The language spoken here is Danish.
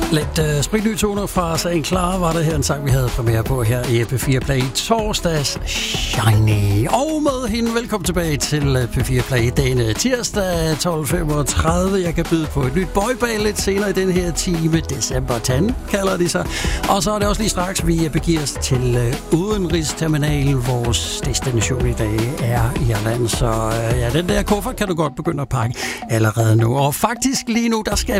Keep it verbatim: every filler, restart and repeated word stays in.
Lidt uh, spritny toner fra Sagen Klar var det her en sang, vi havde premiere på her i P fire Play torsdags. Shiny. Og med hende, velkommen tilbage til P fire Play denne tirsdag tolv femogtredive. Jeg kan byde på et nyt boyband lidt senere i den her time. December Tan kalder de sig. Og så er det også lige straks, vi begiver os til uh, Udenrigsterminalen. Vores destination i dag er Irland. Så uh, ja, den der kuffert kan du godt begynde at pakke allerede nu. Og faktisk lige nu, der skal